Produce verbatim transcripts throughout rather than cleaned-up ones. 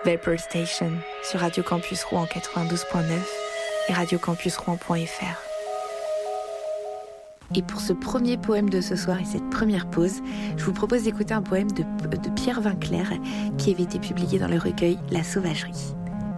Vapor Station sur Radio Campus Rouen quatre-vingt-douze point neuf et radio campus rouen point f r. Et pour ce premier poème de ce soir et cette première pause, je vous propose d'écouter un poème de, de Pierre Vinclair qui avait été publié dans le recueil La Sauvagerie.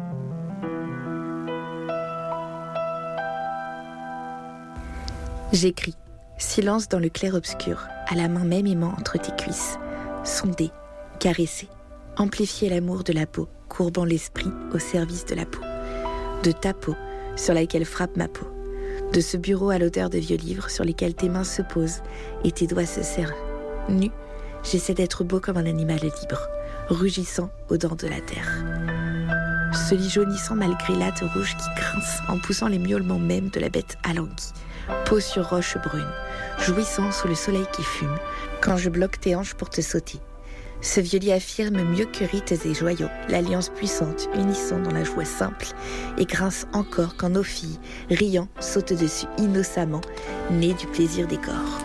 J'écris, silence dans le clair-obscur, à la main même aimant entre tes cuisses, sonder, caresser, amplifier l'amour de la peau, courbant l'esprit au service de la peau, de ta peau sur laquelle frappe ma peau, de ce bureau à l'odeur de vieux livres sur lesquels tes mains se posent et tes doigts se serrent. Nu, j'essaie d'être beau comme un animal libre, rugissant aux dents de la terre. Ce lit jaunissant malgré l'hâte rouge qui grince en poussant les miaulements même de la bête alanguie, peau sur roche brune, jouissant sous le soleil qui fume, quand je bloque tes hanches pour te sauter. Ce vieux lit affirme mieux que rites et joyaux, l'alliance puissante, unissant dans la joie simple, et grince encore quand nos filles, riant, sautent dessus innocemment, nées du plaisir des corps.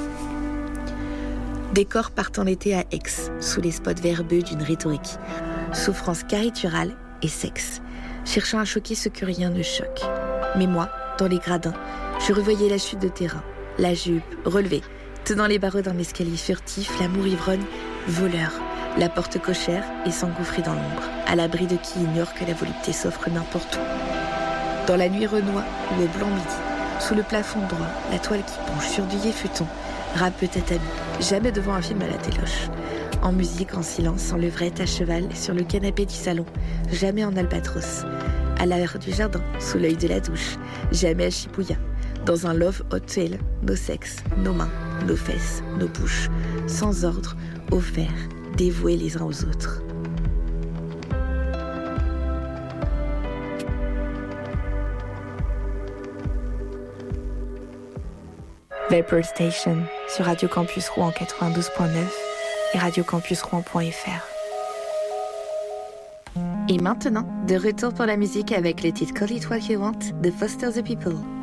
Des corps partant l'été à Aix, sous les spots verbeux d'une rhétorique, souffrance cariturale et sexe, cherchant à choquer ce que rien ne choque. Mais moi, dans les gradins, je revoyais la chute de terrain, la jupe relevée, tenant les barreaux d'un escalier furtif, l'amour ivrogne, voleur, la porte cochère et s'engouffrer dans l'ombre, à l'abri de qui ignore que la volupté s'offre n'importe où. Dans la nuit renois ou au blanc midi, sous le plafond droit, la toile qui penche sur du futon, râpe tatami, jamais devant un film à la téloche. En musique, en silence, en levrette, à cheval, sur le canapé du salon, jamais en albatros. À l'heure du jardin, sous l'œil de la douche, jamais à Shibuya. Dans un love hotel, nos sexes, nos mains, nos fesses, nos bouches, sans ordre, offerts, dévoués les uns aux autres. Vapor Station sur Radio Campus Rouen quatre-vingt-douze point neuf et radio campus rouen point f r. Et maintenant, de retour pour la musique avec le titre Call It What You Want de Foster the People.